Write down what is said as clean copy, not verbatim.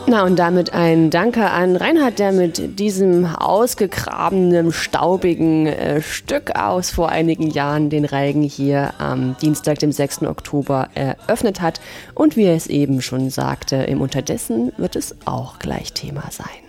Na, und damit ein Danke an Reinhard, der mit diesem ausgegrabenen, staubigen Stück aus vor einigen Jahren den Reigen hier am Dienstag, dem 6. Oktober eröffnet hat. Und wie er es eben schon sagte, im Unterdessen wird es auch gleich Thema sein.